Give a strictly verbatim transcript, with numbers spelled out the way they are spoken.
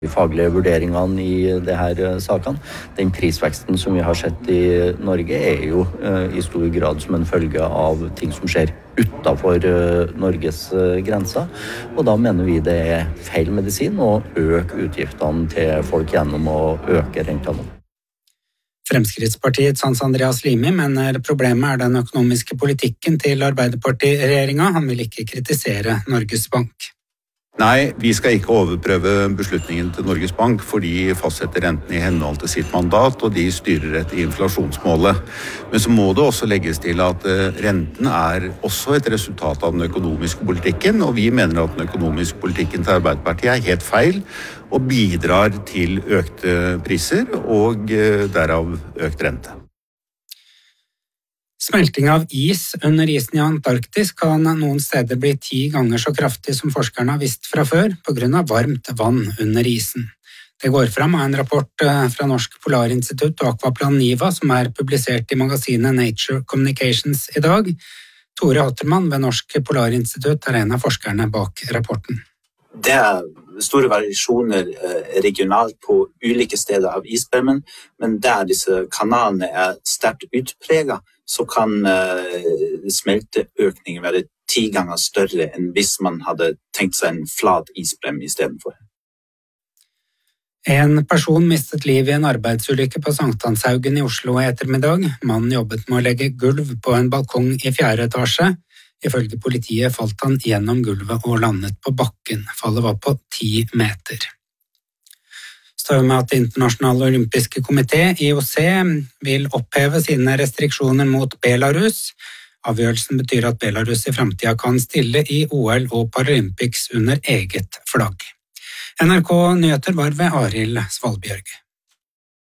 De faglige vurderingene i det her sakene. Den prisveksten som vi har sett i Norge er jo eh, i stor grad som en følge av ting som skjer utenfor eh, Norges eh, grenser. Og da mener vi det er feil medisin å øke utgiftene til folk gjennom å øke rentene. Fremskrittspartiets Hans Andreas Limi mener problemet er den økonomiske politikken til Arbeiderparti-regjeringen. Han vil ikke kritisere Norges Bank. Nei, vi skal ikke overprøve beslutningen til Norges Bank, for de fastsetter renten i henhold til sitt mandat, og de styrer etter inflasjonsmålet. Men så må det også legges til at renten er også et resultat av den økonomiske politikken, og vi mener at den økonomiske politikken til Arbeiderpartiet er helt feil, og bidrar til økte priser, og derav økt rente. Smelting av is under isen i Antarktis kan noen steder bli ti ganger så kraftig som forskerne har visst fra før, på grunn av varmt vann under isen. Det går fram av en rapport fra Norsk Polarinstitutt og Aquaplan Niva, som er publisert i magasinet Nature Communications i dag. Tore Hattermann ved Norsk Polarinstitutt er en av forskerne bak rapporten. Det er store variasjoner regionalt på ulike steder av isbermen, men der disse kanalene er sterkt utpreget, så kan smelteøkningen være ti ganger større enn hvis man hadde tenkt seg en flat isbrem i stedet for. En person mistet liv i en arbeidsulykke på Sankthanshaugen i Oslo i ettermiddag. Mannen jobbet med å legge gulv på en balkong i fjerde etasje. Ifølge politiet falt han gjennom gulvet og landet på bakken. Fallet var på ti meter. Står med at Det internasjonale olympiske komité, I O C, vil oppheve sine restriksjoner mot Belarus. Avgjørelsen betyr at Belarus i fremtiden kan stille i O L og Paralympics under eget flagg. N R K Nyheter var ved Arild Svalbjørg.